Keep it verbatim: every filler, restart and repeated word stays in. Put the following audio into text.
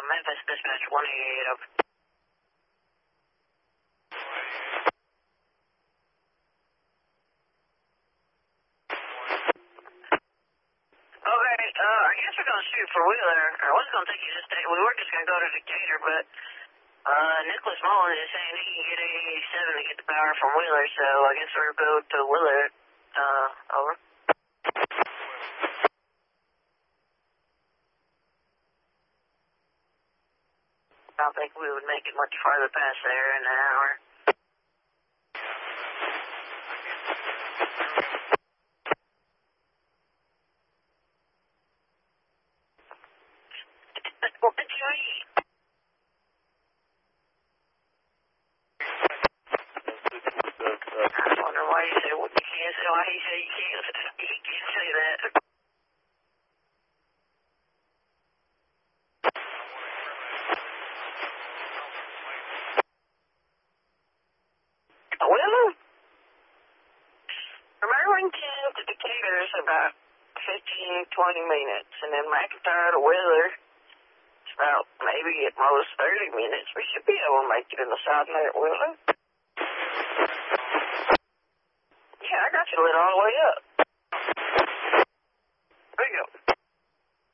Memphis Dispatch one eighty-eight, over. Okay, uh, I guess we're gonna shoot for Wheeler. I was gonna take you to state. We were just gonna go to Decatur, but, uh, Nicholas Mullins is saying he can get eight eighty-seven to get the power from Wheeler, so I guess we'll go to Wheeler, uh, over. I don't think we would make it much farther past there in an hour. What did you eat? I was wondering why you said what you can't say, why he said you can't, you can't say that. Well, from Irvington to Decatur is about fifteen, twenty minutes, and then McIntyre to Wheeler is about maybe at most thirty minutes. We should be able to make it in the south there at Wheeler. Yeah, I got you lit all the way up.